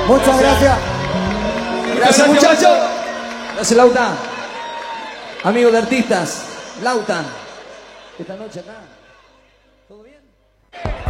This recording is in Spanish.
Muchas gracias. Gracias, muchachos. Gracias, Lautan. Amigo de artistas, Lautan. Esta noche acá. ¿Todo bien?